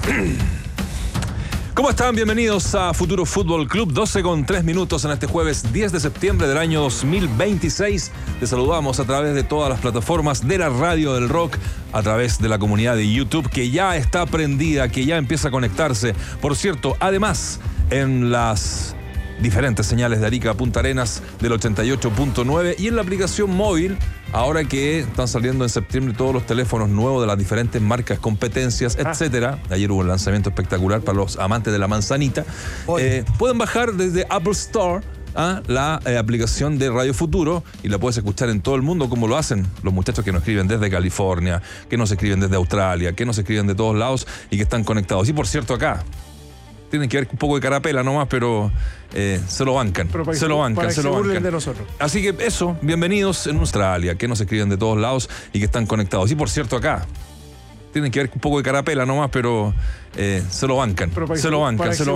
¿Cómo están? Bienvenidos a Futuro Fútbol Club, 12:03 en este jueves 10 de septiembre del año 2026. Les saludamos a través de todas las plataformas de la radio del rock, a través de la comunidad de YouTube, que ya está prendida, que ya empieza a conectarse. Por cierto, además, en las diferentes señales de Arica a Punta Arenas del 88.9 y en la aplicación móvil, ahora que están saliendo en septiembre todos los teléfonos nuevos de las diferentes marcas, competencias, etcétera. Ayer hubo un lanzamiento espectacular para los amantes de la manzanita. Pueden bajar desde Apple Store la aplicación de Radio Futuro y la puedes escuchar en todo el mundo, como lo hacen los muchachos que nos escriben desde California, que nos escriben desde Australia, que nos escriben de todos lados y que están conectados. Y por cierto, acá tienen que ver un poco de carapela nomás, pero se lo bancan. Se lo bancan. De nosotros. Así que eso, bienvenidos en Australia, que nos escriben de todos lados y que están conectados. Y por cierto, acá tienen que ver un poco de carapela nomás, pero se lo bancan.